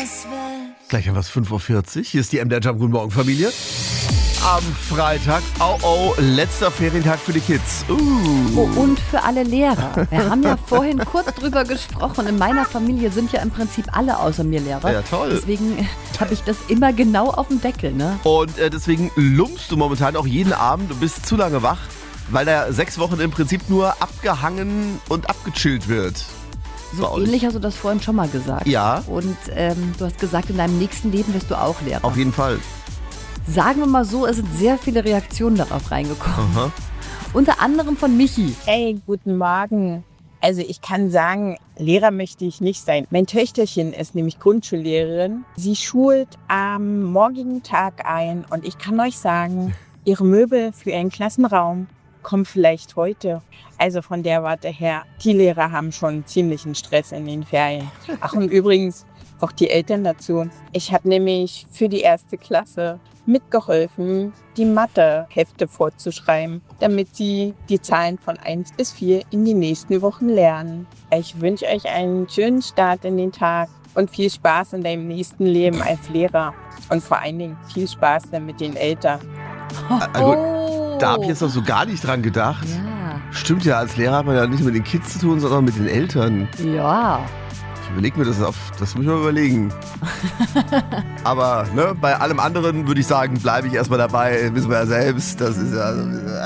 Gleich haben wir es 5:40 Uhr. Hier ist die MDR Jump. Guten Morgen, Familie. Am Freitag, letzter Ferientag für die Kids. Oh, und für alle Lehrer. Wir haben ja vorhin kurz drüber gesprochen. In meiner Familie sind ja im Prinzip alle außer mir Lehrer. Ja, toll. Deswegen habe ich das immer genau auf dem Deckel, ne? Und deswegen lumpst du momentan auch jeden Abend. Du bist zu lange wach, weil da 6 Wochen im Prinzip nur abgehangen und abgechillt wird. So ähnlich hast du das vorhin schon mal gesagt. Ja. Und du hast gesagt, in deinem nächsten Leben wirst du auch Lehrer. Auf jeden Fall. Sagen wir mal so, es sind sehr viele Reaktionen darauf reingekommen. Aha. Unter anderem von Michi. Hey, guten Morgen. Also ich kann sagen, Lehrer möchte ich nicht sein. Mein Töchterchen ist nämlich Grundschullehrerin. Sie schult am morgigen Tag ein und ich kann euch sagen, ihre Möbel für ihren Klassenraum kommen vielleicht heute. Also von der Warte her, die Lehrer haben schon ziemlichen Stress in den Ferien. Ach und übrigens auch die Eltern dazu. Ich habe nämlich für die 1. Klasse mitgeholfen, die Mathehefte vorzuschreiben, damit sie die Zahlen von 1 bis 4 in die nächsten Wochen lernen. Ich wünsche euch einen schönen Start in den Tag und viel Spaß in deinem nächsten Leben als Lehrer. Und vor allen Dingen viel Spaß dann mit den Eltern. Also, da habe ich jetzt noch so gar nicht dran gedacht. Ja. Stimmt ja, als Lehrer hat man ja nicht mit den Kids zu tun, sondern mit den Eltern. Ja. Ich überlege mir das das muss ich mal überlegen. Aber bei allem anderen würde ich sagen, bleibe ich erstmal dabei, wissen wir ja selbst. Das ist ja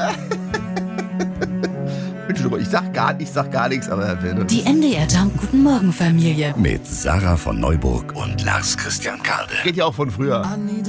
ich sag gar nichts, aber Die MDR Jump Guten Morgen Familie. Mit Sarah von Neuburg und Lars Christian Karde. geht ja auch von früher.